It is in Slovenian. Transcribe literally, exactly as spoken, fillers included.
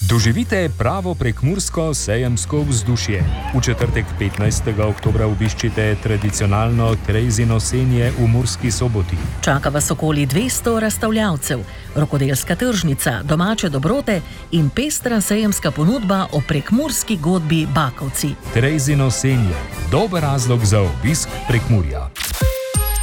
Doživite pravo prekmursko sejemsko vzdušje. V četrtek petnajstega oktobra obiščite tradicionalno Terezino senje v Murski Soboti. Čaka vas okoli dvesto razstavljavcev, rokodelska tržnica, domače dobrote in pestra sejemska ponudba o prekmurski godbi Bakovci. Terezino senje, dober razlog za obisk Prekmurja.